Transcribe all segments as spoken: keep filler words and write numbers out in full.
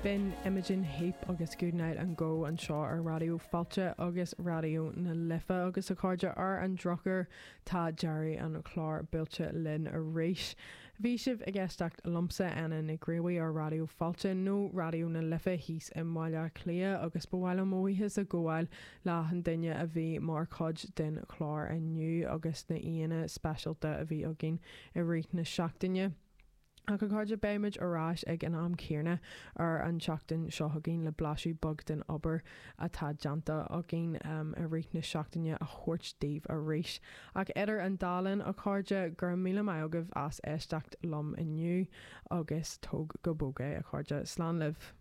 Bin Imogen Heap agus Good Night and Go an seo ar radio Fáilte agus radio na Lifa agus a cardja ar an drochar tá Jerry an chlár bilte lin a réis. Bhí sibh i gceastacht lumsa ana na gréhaí ar radio Fáilte nó radio na Lifa hís i mhaile clia agus bhhaile móithas a gháil le an duine a bhí mar cod den chlár aniu agus na aana specialta a bhí agin i rith na seachtaine. Ag a cardja béimiid arás ag an am céirne ar an seachtain seo agin le blasú bug den obair atá deanta agin um, a rith na seachtaine a chuirt Dave a réis. Ag idir an dálan a cardja gur míle maigah as éisteacht lom inniu agus tóg go bóga a cardja slán libh.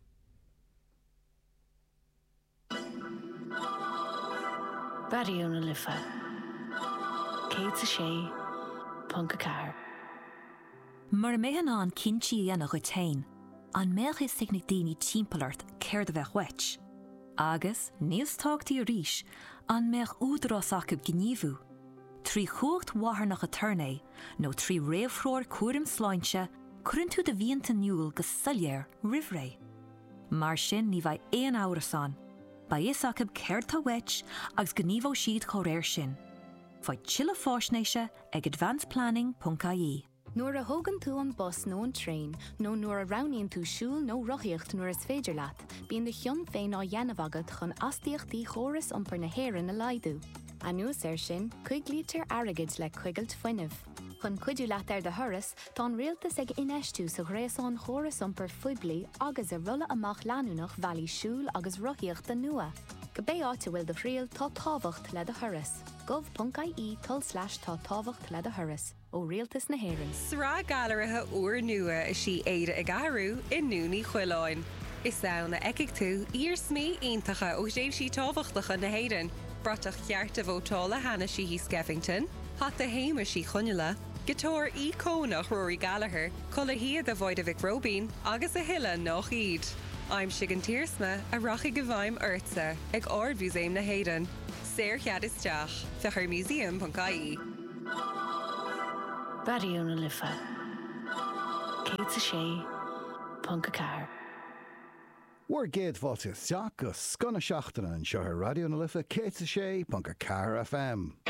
Radio na Lifa Cé sa sé Punca Car. Mar méhan an cinnti ana go tain, an méch is signig daoine timpplart céir de bheith wet. Agus, níos tágtaí a ríis, an méch údrás acab gníomhú. Trí chuacht wathair nach a turné, nó trí réamhróir cuairim sláinte, cuireann tú de bhíonta niúil go saléir rihré. Mar sin ní bheith éon áras an, ba is acab céir tá wet agus gníomhó siad cho réir sin. Fáid chilla fásnéise ag advanced planning dot I E. Nuair a thógann tú an bus nó an train, nó nuair a roghnaíonn tú siúl nó rothaíocht nuair is féidir leat, bíonn de chion féin á dhéanamh agat chun astaíochtaí chóras iompar na hÉireann a laidú. Anuas ar sin, chuig lítar airgid le cuigeilt fuinneamh. Chun cuidiú leat ar de thuras, tá an rialtas ag ineistú sa gréasán chóras iompar fuiblií agus a rulla amach leanúnach bhealaí siúl agus rothaíocht nua. Go bé áte bhfuil de phríal tá tábhacht le de thuras. gov.ie tull slash tá tábhacht le de thuras. ó rialtas na hÉireann. Srá galarithe uair nua is sí éire ag airú in núnaí chuileáin. Is saona eiceach tú ír smí iontacha ó déobh sí tábhachtacha na hÉireann. Bratach chearta bhótála hana sí hí Skeffington, hata héimar sí chuneala, gitóir í cónach Rory Gallagher, colla hiad a bhaid a Vic Robin agus a hille nach iad. I'm Sigan Tiersma a rachi go bhaim urtsa ag ard muséim na hÉireann. Séir chead isteach, fechar museum dot I E. Radio na Lifa Cé sa sé Punca Car. War géad fáilte seach go scona seachtaina an seo Radio na Lifa Cé sa sé Punca Car F M.